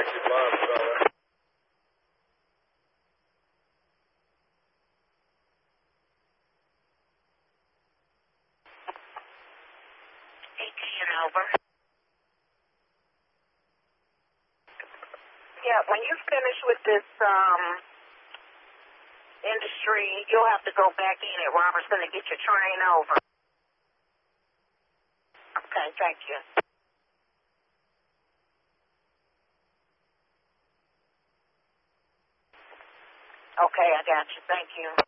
Over. Yeah, when you finish with this industry, you'll have to go back in and Robert's going to get your train over. Okay, thank you. Okay, I got you. Thank you.